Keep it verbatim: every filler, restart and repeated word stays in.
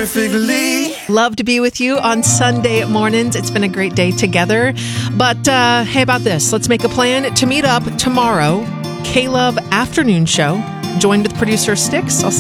perfectly. Love to be with you on Sunday mornings. It's been a great day together. But uh, hey, about this, let's make a plan to meet up tomorrow. K-Love Afternoon Show, joined with producer Styx. I'll